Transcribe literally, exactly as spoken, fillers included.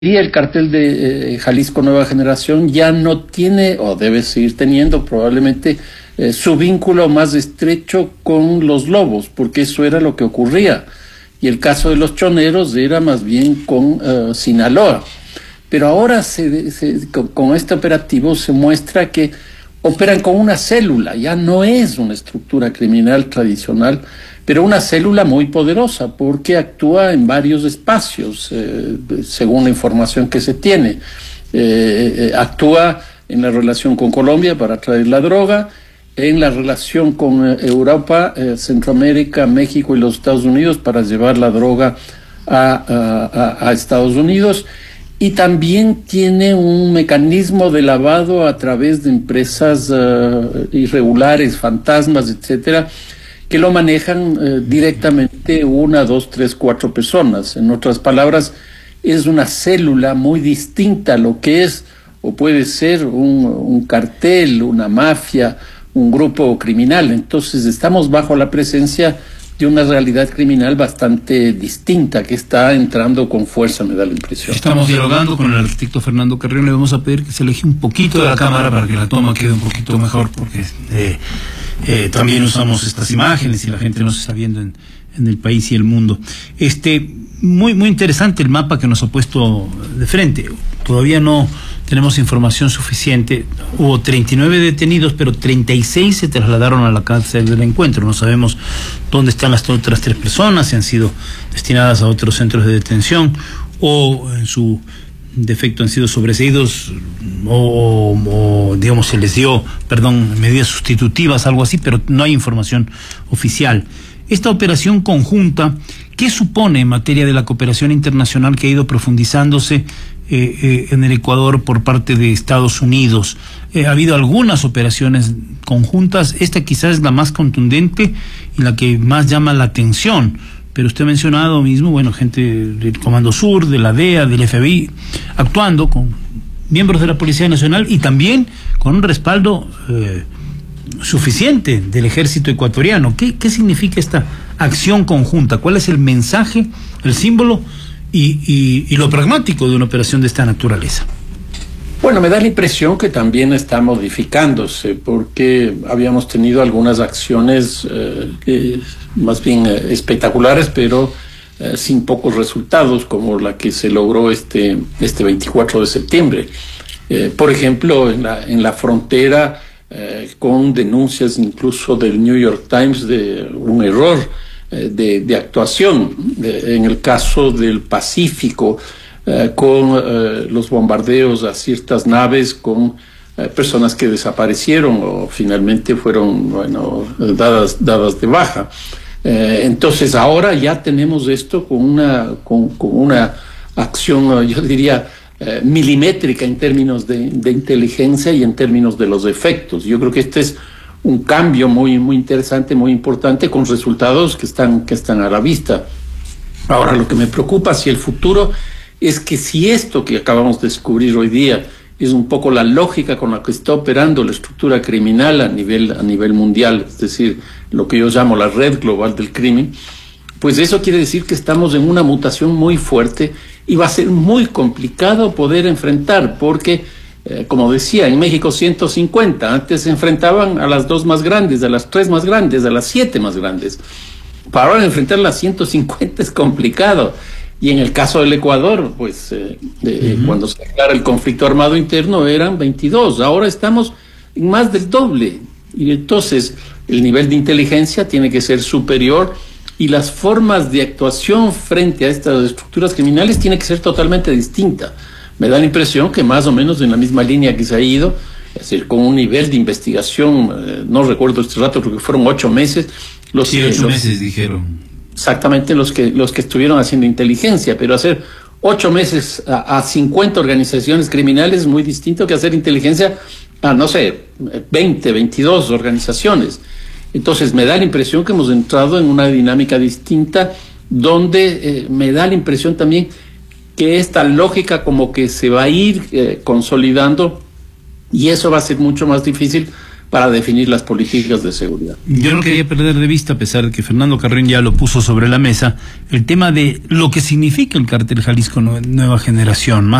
Y el cartel de eh, Jalisco Nueva Generación ya no tiene, o debe seguir teniendo probablemente, eh, su vínculo más estrecho con los lobos, porque eso era lo que ocurría. Y el caso de los choneros era más bien con uh, Sinaloa. Pero ahora se, se, con, con este operativo se muestra que operan con una célula, ya no es una estructura criminal tradicional, pero una célula muy poderosa porque actúa en varios espacios, eh, según la información que se tiene. Eh, eh, actúa en la relación con Colombia para traer la droga, en la relación con eh, Europa, eh, Centroamérica, México y los Estados Unidos para llevar la droga a, a, a Estados Unidos. Y también tiene un mecanismo de lavado a través de empresas uh, irregulares, fantasmas, etcétera, que lo manejan uh, directamente una, dos, tres, cuatro personas. En otras palabras, es una célula muy distinta a lo que es o puede ser un, un cartel, una mafia, un grupo criminal. Entonces estamos bajo la presencia de una realidad criminal bastante distinta que está entrando con fuerza, me da la impresión. Estamos dialogando con el arquitecto Fernando Carrión. Le vamos a pedir que se aleje un poquito de la cámara para que la toma quede un poquito mejor, porque eh, eh, también usamos estas imágenes y la gente nos está viendo en, en el país y el mundo. Este, muy, muy interesante el mapa que nos ha puesto de frente. Todavía no tenemos información suficiente. Hubo treinta y nueve detenidos, pero treinta y seis se trasladaron a la cárcel del encuentro. No sabemos dónde están las otras tres personas, si han sido destinadas a otros centros de detención o en su defecto han sido sobreseídos o, o, o digamos se les dio, perdón, medidas sustitutivas, algo así, pero no hay información oficial. Esta operación conjunta, ¿qué supone en materia de la cooperación internacional que ha ido profundizándose eh, eh, en el Ecuador por parte de Estados Unidos? Eh, ha habido algunas operaciones conjuntas, esta quizás es la más contundente y la que más llama la atención, pero usted ha mencionado mismo, bueno, gente del Comando Sur, de la D E A, del F B I, actuando con miembros de la Policía Nacional y también con un respaldo eh, suficiente del ejército ecuatoriano. ¿Qué, qué significa esta acción conjunta? ¿Cuál es el mensaje, el símbolo y, y, y lo pragmático de una operación de esta naturaleza? Bueno, me da la impresión que también está modificándose porque habíamos tenido algunas acciones eh, eh, más bien eh, espectaculares, pero eh, sin pocos resultados, como la que se logró este, este veinticuatro de septiembre. Eh, por ejemplo, en la, en la frontera, Eh, con denuncias incluso del New York Times de un error eh, de, de actuación. Eh, en el caso del Pacífico, eh, con eh, los bombardeos a ciertas naves con eh, personas que desaparecieron o finalmente fueron, bueno, dadas, dadas de baja. Eh, entonces ahora ya tenemos esto con una, con, con una acción, yo diría, Eh, milimétrica en términos de, de inteligencia y en términos de los efectos. Yo creo que este es un cambio muy, muy interesante, muy importante, con resultados que están, que están a la vista. Ahora, lo que me preocupa hacia el futuro es que si esto que acabamos de descubrir hoy día es un poco la lógica con la que está operando la estructura criminal a nivel, a nivel mundial, es decir, lo que yo llamo la red global del crimen, pues eso quiere decir que estamos en una mutación muy fuerte y va a ser muy complicado poder enfrentar, porque, eh, como decía, en México ciento cincuenta, antes se enfrentaban a las dos más grandes, a las tres más grandes, a las siete más grandes. Para ahora enfrentar las ciento cincuenta es complicado. Y en el caso del Ecuador, pues eh, de, uh-huh. cuando se declara el conflicto armado interno eran veintidós, ahora estamos en más del doble. Y entonces el nivel de inteligencia tiene que ser superior y las formas de actuación frente a estas estructuras criminales tiene que ser totalmente distinta. Me da la impresión que más o menos en la misma línea que se ha ido, es decir, con un nivel de investigación, eh, no recuerdo este rato, creo que fueron ocho meses. Los sí, que, ocho los, meses dijeron. Exactamente, los que, los que estuvieron haciendo inteligencia, pero hacer ocho meses a, a cincuenta organizaciones criminales es muy distinto que hacer inteligencia a, no sé, veinte, veintidós organizaciones. Entonces me da la impresión que hemos entrado en una dinámica distinta donde eh, me da la impresión también que esta lógica como que se va a ir eh, consolidando y eso va a ser mucho más difícil para definir las políticas de seguridad. Yo no quería perder de vista, a pesar de que Fernando Carrión ya lo puso sobre la mesa, el tema de lo que significa el Cártel Jalisco Nueva Generación.